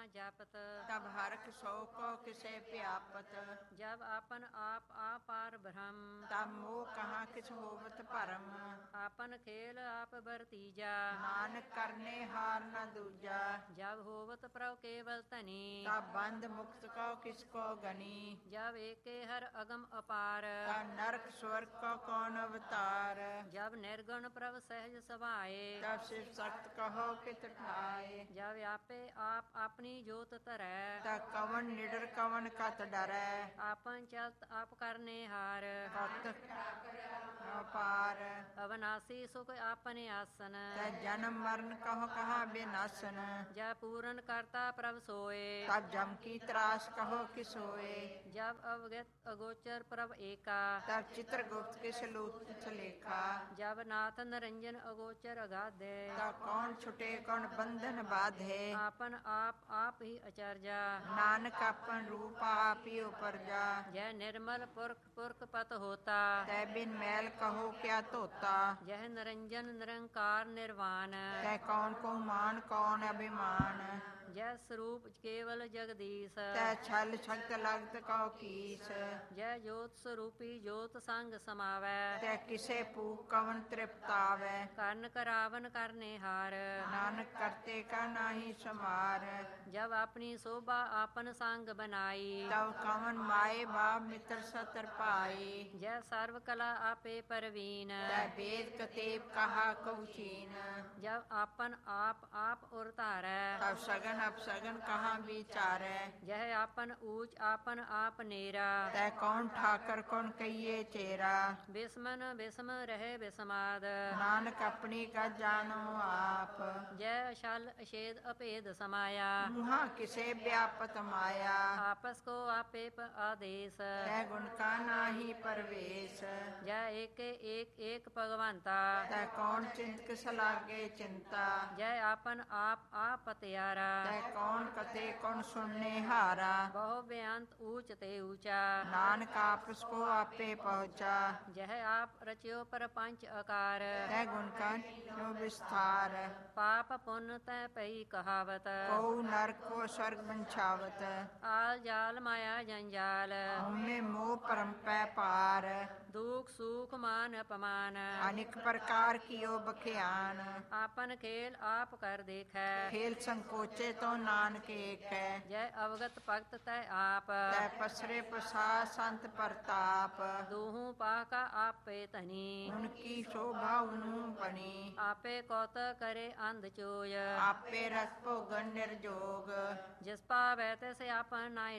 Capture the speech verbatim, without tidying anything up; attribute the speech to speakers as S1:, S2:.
S1: जापत।
S2: तब हरख सो को किसे व्यापत।
S1: जब आपन आप आपार ब्रह्म,
S2: तब मोह कहाँ किस होवत परम।
S1: आपन खेल आप बरतीजा,
S2: नानक करने हार न दूजा।
S1: जब होवत प्रभ केवल तनी,
S2: तब बंद मुक्त को किसको गनी।
S1: जब एके हर अगम अपार,
S2: तब नरक स्वर्ग को कौन अवतार।
S1: जब निर्गुण प्रभ सहज सभाए,
S2: तब शिव सख्त कहो कित ठाए।
S1: जब आपे आप अपनी जोत तरै,
S2: तब कवन निडर कवन कत डरै।
S1: आपन चलत आप करने हार,
S2: कत अपार।
S1: अविनाशी सुख आपने आसन,
S2: तब जन्म मरण कहो कहाँ बेनासन।
S1: जब पूर्ण करता प्रभ सोए,
S2: तब जम की त्रास कहो किस होए।
S1: जब अवगत अगोचर प्रभ एका,
S2: तब चित्रगुप्त किस लूट लेखा।
S1: जब नाथ निरंजन अगोचर अगाधे,
S2: तब कौन छुटे कौन बंधन बाधे।
S1: आपन आप आप ही अचर्या,
S2: नानक अपन रूप आप ही उपरजा।
S1: जय निर्मल पुरख पुरख पत होता,
S2: तै बिन मैल कहो क्या तोता।
S1: यह निरंजन निरंकार निर्वाण,
S2: तै कौन को मान कौन अभिमान।
S1: जय स्वरूप केवल जगदीश,
S2: तै छल छक्त लगत कहो कीस।
S1: जय ज्योत स्वरूपी ज्योत संग समावै,
S2: तै किसे पूक कवन तृप्तावै।
S1: कर्ण करावन करने हार,
S2: नानक करते का नाही समार।
S1: जब अपनी शोभा आपन संग बनाई,
S2: तब कवन माए बाप मित्र सतर पाई।
S1: जय सर्व कला आपे परवीन,
S2: तै वेद कतेब कहा कौचीन।
S1: जब आपन आप आप उरतारै,
S2: तब सगन अपसगन कहाँ विचारै।
S1: जय आपन ऊंच आपन आप नेरा,
S2: तै कौन ठाकर कौन कहिए चेरा।
S1: बिस्मन बिस्म रहे बिस्माद,
S2: नानक अपनी का जानो आप।
S1: जय शल अछेद अभेद समाया,
S2: मुहा किसे व्यापत माया।
S1: आपस को आपे प आदेश,
S2: तै गुण का नाही परवेश।
S1: जय एक एक एक भगवंता,
S2: तै कौन चिंत किस लागे चिंता।
S1: जय आपन आप आप पतियारा,
S2: तै कौन कते कौन सुनने हारा।
S1: बहु बेअंत ऊंच ते ऊंचा,
S2: नानक आपस को आपे पहुँचा।
S1: जय आप रचियो परपंच आकार,
S2: तै गुण का नो विस्तार।
S1: पाप पुण्य तै पई कहावत,
S2: को नरक को स्वर्ग बंछावत।
S1: आल जाल माया जंजाल,
S2: हमें मोह परम पै पार।
S1: दुख सुख मान अपमान,
S2: अनेक प्रकार कियो बख्यान।
S1: आपन खेल आप कर देखै,
S2: खेल संकोचे तो नानक एक है।
S1: जय अवगत भगत तै आप,
S2: तै पसरे पसा संत प्रताप।
S1: दूहू पाह का आपे तनी,
S2: उनकी शोभा उनु बनी।
S1: आपे कौत करे अंध चोय,
S2: आपे रस भोगन निर्जोग।
S1: जिस पावै तैसे आपन नाय